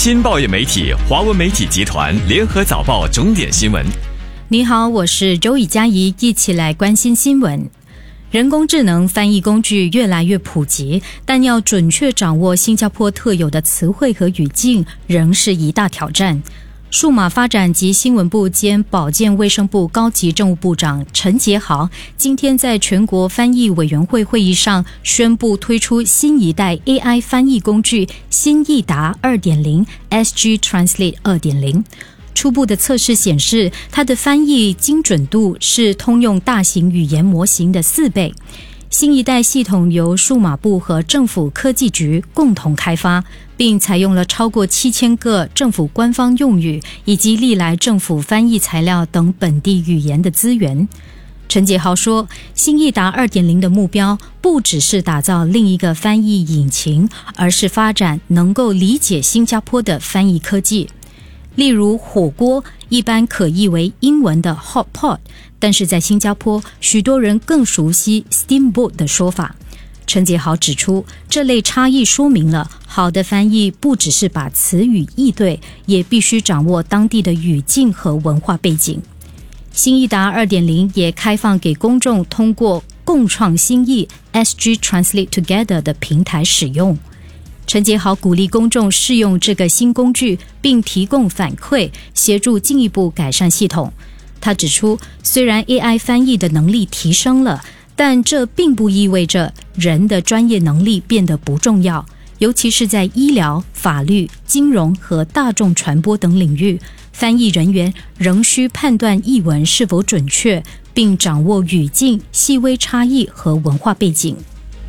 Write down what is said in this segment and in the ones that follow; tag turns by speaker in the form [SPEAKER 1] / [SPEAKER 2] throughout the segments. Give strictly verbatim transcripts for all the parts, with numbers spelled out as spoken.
[SPEAKER 1] 新报业媒体华文媒体集团联合早报重点新闻。
[SPEAKER 2] 你好，我是周以佳怡，一起来关心新闻。人工智能翻译工具越来越普及，但要准确掌握新加坡特有的词汇和语境，仍是一大挑战。数码发展及新闻部兼保健卫生部高级政务部长陈杰豪今天在全国翻译委员会会议上宣布推出新一代 A I 翻译工具新译达 二点零 S G Translate 二点零。初步的测试显示，它的翻译精准度是通用大型语言模型的四倍。新一代系统由数码部和政府科技局共同开发，并采用了超过七千个政府官方用语以及历来政府翻译材料等本地语言的资源。陈杰豪说，新译达 二点零 的目标不只是打造另一个翻译引擎，而是发展能够理解新加坡的翻译科技。例如火锅一般可译为英文的 hot pot， 但是在新加坡许多人更熟悉 steamboat 的说法。陈杰豪指出，这类差异说明了好的翻译不只是把词语译对，也必须掌握当地的语境和文化背景。新译达 二点零 也开放给公众通过共创新译 S G Translate Together 的平台使用。陈杰豪鼓励公众试用这个新工具，并提供反馈，协助进一步改善系统。他指出，虽然 A I 翻译的能力提升了，但这并不意味着人的专业能力变得不重要，尤其是在医疗、法律、金融和大众传播等领域，翻译人员仍需判断译文是否准确，并掌握语境、细微差异和文化背景。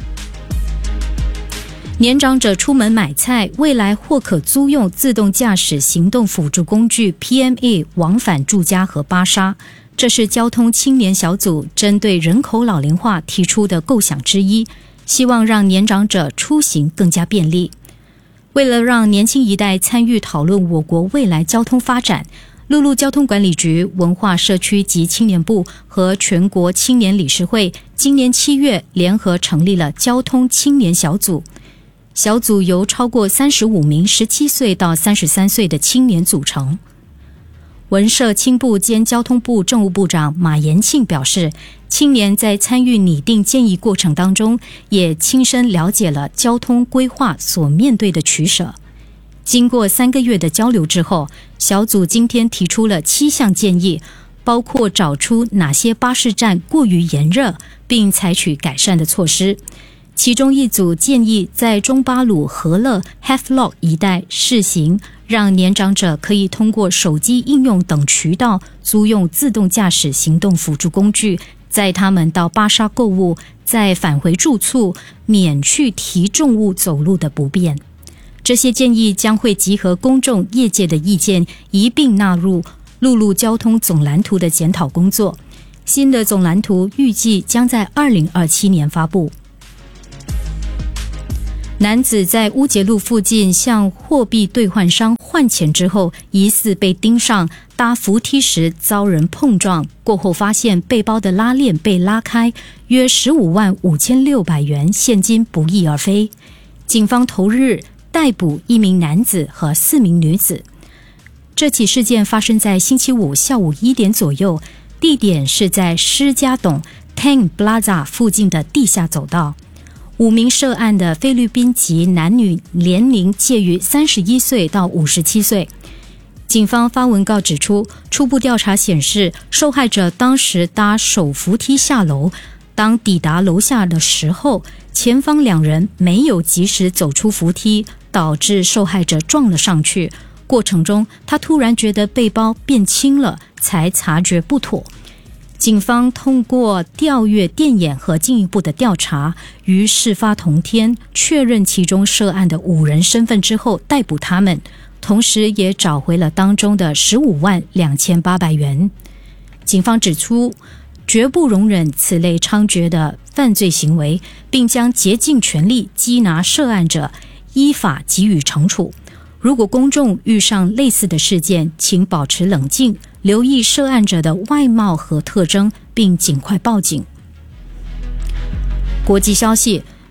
[SPEAKER 2] 年长者出门买菜，未来或可租用自动驾驶行动辅助工具 P M A 往返住家和巴沙。这是交通青年小组针对人口老龄化提出的构想之一，希望让年长者出行更加便利。为了让年轻一代参与讨论我国未来交通发展，陆路交通管理局、文化社区及青年部和全国青年理事会今年七月联合成立了交通青年小组。小组由超过三十五名十七岁到三十三岁的青年组成。文社青部兼交通部政务部长马延庆表示，青年在参与拟定建议过程当中，也亲身了解了交通规划所面对的取舍。经过三个月的交流之后，小组今天提出了七项建议，包括找出哪些巴士站过于炎热，并采取改善的措施。其中一组建议在中巴鲁和乐 Havelock 一带试行，让年长者可以通过手机应用等渠道租用自动驾驶行动辅助工具，载他们到巴沙购物，再返回住处，免去提重物走路的不便。这些建议将会集合公众业界的意见，一并纳入陆路交通总蓝图的检讨工作。新的总蓝图预计将在二零二七年发布。男子在乌节路附近向货币兑换商换钱之后，疑似被盯上，搭扶梯时遭人碰撞，过后发现背包的拉链被拉开，约十五万五千六百元现金不翼而飞。警方头日逮捕一名男子和四名女子。这起事件发生在星期五下午一点左右，地点是在施家董 Tang Plaza 附近的地下走道。五名涉案的菲律宾籍男女年龄介于三十一岁到五十七岁。警方发文告指出，初步调查显示，受害者当时搭手扶梯下楼，当抵达楼下的时候，前方两人没有及时走出扶梯，导致受害者撞了上去。过程中，他突然觉得背包变轻了，才察觉不妥。警方通过调阅电眼和进一步的调查，于事发同天确认其中涉案的五人身份之后逮捕他们，同时也找回了当中的十五万两千八百元。警方指出，绝不容忍此类猖獗的犯罪行为，并将竭尽全力缉拿涉案者，依法给予惩处。如果公众遇上类似的事件，请保持冷静，留意涉案者的外貌和特征，并尽快报警。国际消息，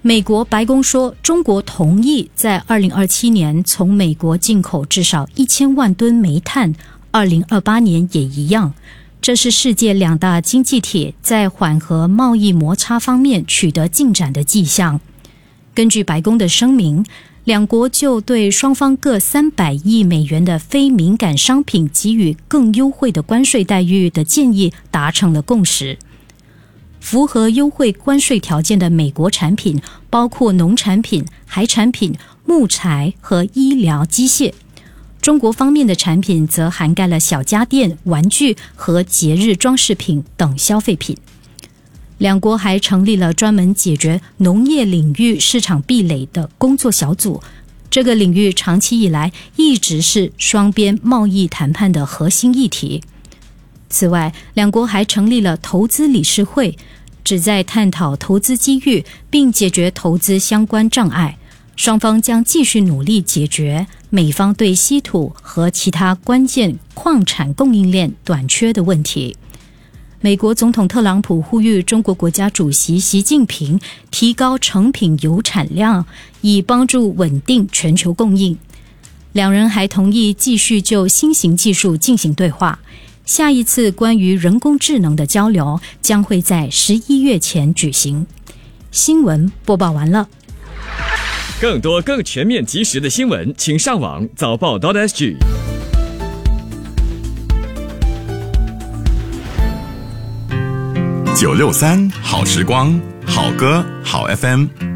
[SPEAKER 2] 美国白宫说，中国同意在二零二七年从美国进口至少一千万吨煤炭，二零二八年也一样。这是世界两大经济体在缓和贸易摩擦方面取得进展的迹象。根据白宫的声明，两国就对双方各三百亿美元的非敏感商品给予更优惠的关税待遇的建议达成了共识。符合优惠关税条件的美国产品包括农产品、海产品、木材和医疗机械。中国方面的产品则涵盖了小家电、玩具和节日装饰品等消费品。两国还成立了专门解决农业领域市场壁垒的工作小组，这个领域长期以来一直是双边贸易谈判的核心议题。此外，两国还成立了投资理事会，旨在探讨投资机遇并解决投资相关障碍。双方将继续努力解决美方对稀土和其他关键矿产供应链短缺的问题。美国总统特朗普呼吁中国国家主席习近平提高成品油产量，以帮助稳定全球供应。两人还同意继续就新型技术进行对话。下一次关于人工智能的交流将会在十一月前举行。新闻播报完了。
[SPEAKER 1] 更多更全面及时的新闻，请上网早报 .sg。
[SPEAKER 3] 九六三好时光，好歌好 F M。